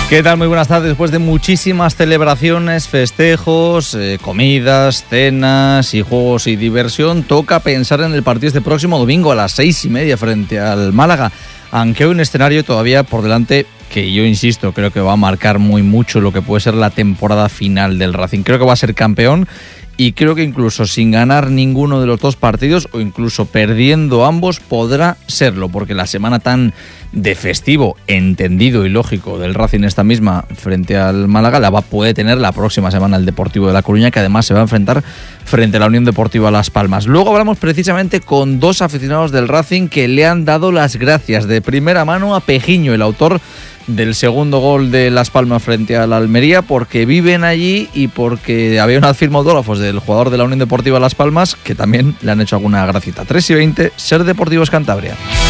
¿Qué tal? Muy buenas tardes. Después de muchísimas celebraciones, festejos, comidas, cenas y juegos y diversión, toca pensar en el partido este próximo domingo a las 6:30 frente al Málaga. Aunque hay un escenario todavía por delante que yo insisto, creo que va a marcar muy mucho lo que puede ser la temporada final del Racing. Creo que va a ser campeón y creo que incluso sin ganar ninguno de los dos partidos o incluso perdiendo ambos podrá serlo, porque la semana tan de festivo, entendido y lógico del Racing esta misma frente al Málaga la puede tener la próxima semana el Deportivo de La Coruña, que además se va a enfrentar frente a la Unión Deportiva Las Palmas. Luego hablamos precisamente con dos aficionados del Racing que le han dado las gracias de primera mano a Pejiño, el autor del segundo gol de Las Palmas frente a la Almería, porque viven allí y porque había una firma autógrafos del jugador de la Unión Deportiva Las Palmas que también le han hecho alguna gracita. 3:20, Ser Deportivos Cantabria.